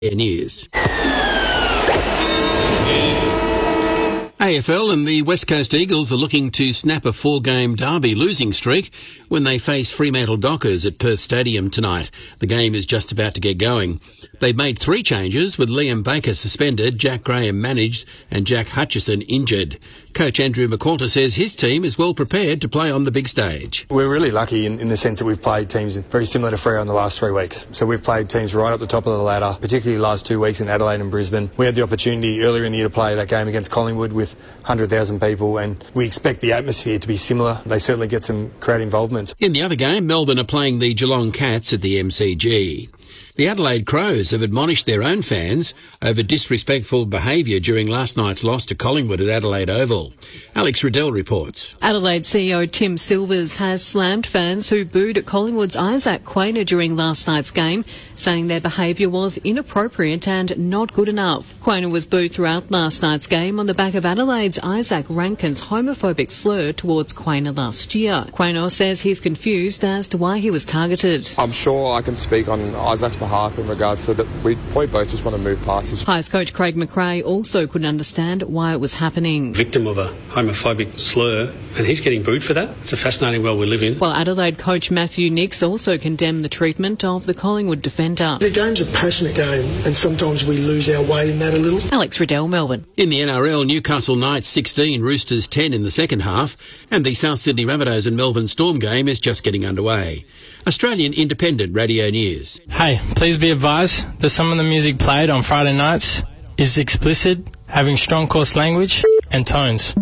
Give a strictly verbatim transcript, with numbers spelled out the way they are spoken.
News. A F L and the West Coast Eagles are looking to snap a four-game derby losing streak when they face Fremantle Dockers at Perth Stadium tonight. The game is just about to get going. They've made three changes, with Liam Baker suspended, Jack Graham managed and Jack Hutchison injured. Coach Andrew McQualter says his team is well prepared to play on the big stage. We're really lucky in, in the sense that we've played teams very similar to Freo in the last three weeks. So we've played teams right up the top of the ladder, particularly the last two weeks in Adelaide and Brisbane. We had the opportunity earlier in the year to play that game against Collingwood with one hundred thousand people, and we expect the atmosphere to be similar. They certainly get some crowd involvement. In the other game, Melbourne are playing the Geelong Cats at the M C G. The Adelaide Crows have admonished their own fans over disrespectful behaviour during last night's loss to Collingwood at Adelaide Oval. Alex Riddell reports. Adelaide C E O Tim Silvers has slammed fans who booed at Collingwood's Isaac Quaynor during last night's game, saying their behaviour was inappropriate and not good enough. Quaynor was booed throughout last night's game on the back of Adelaide's Isaac Rankin's homophobic slur towards Quaynor last year. Quaynor says he's confused as to why he was targeted. I'm sure I can speak on Isaac's behalf in regards to that we probably both just want to move past this. Highest coach Craig McRae also couldn't understand why it was happening. Victim of a homophobic slur, and he's getting booed for that. It's a fascinating world we live in. While Adelaide coach Matthew Nicks also condemned the treatment of the Collingwood defender. The game's a passionate game, and sometimes we lose our way in that a little. Alex Riddell, Melbourne. In the N R L, Newcastle Knights sixteen, Roosters ten in the second half, and the South Sydney Rabbitohs and Melbourne Storm game is just getting underway. Australian Independent Radio News. Hey, please be advised that some of the music played on Friday nights is explicit, having strong coarse language and tones.